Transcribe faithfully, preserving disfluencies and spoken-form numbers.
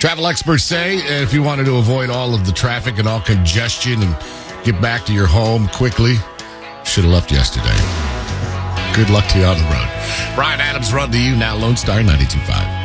Travel experts say if you wanted to avoid all of the traffic and all congestion and get back to your home quickly, should have left yesterday. Good luck to you on the road. Brian Adams, run to you now, Lone Star ninety-two point five.